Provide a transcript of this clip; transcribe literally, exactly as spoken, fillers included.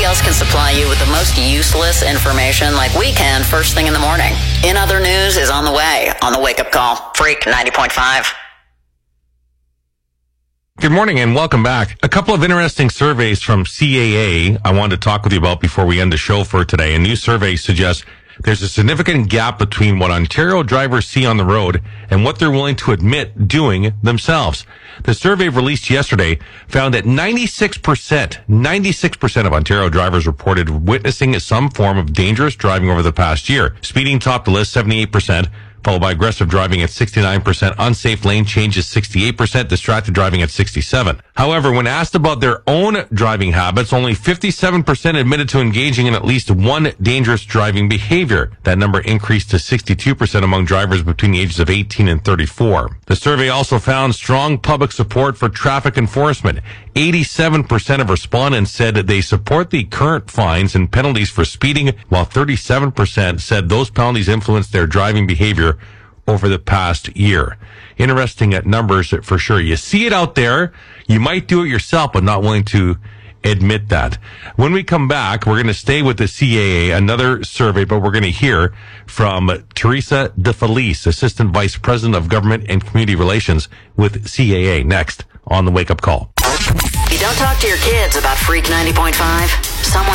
else can supply you with the most useless information like we can first thing in the morning. In Other News is on the way on the Wake Up Call. Freak ninety point five. Good morning and welcome back. A couple of interesting surveys from C A A I wanted to talk with you about before we end the show for today. A new survey suggests there's a significant gap between what Ontario drivers see on the road and what they're willing to admit doing themselves. The survey released yesterday found that ninety-six percent, ninety-six percent of Ontario drivers reported witnessing some form of dangerous driving over the past year. Speeding topped the list, seventy-eight percent. Followed by aggressive driving at sixty-nine percent, unsafe lane changes sixty-eight percent, distracted driving at sixty-seven percent. However, when asked about their own driving habits, only fifty-seven percent admitted to engaging in at least one dangerous driving behavior. That number increased to sixty-two percent among drivers between the ages of eighteen and thirty-four. The survey also found strong public support for traffic enforcement. eighty-seven percent of respondents said that they support the current fines and penalties for speeding, while thirty-seven percent said those penalties influenced their driving behavior over the past year. Interesting at numbers for sure. You see it out there. You might do it yourself, but not willing to admit that. When we come back, we're going to stay with the C A A, another survey, but we're going to hear from Teresa DeFelice, Assistant Vice President of Government and Community Relations with C A A, next on the Wake Up Call. You don't talk to your kids about Freak ninety point five? Someone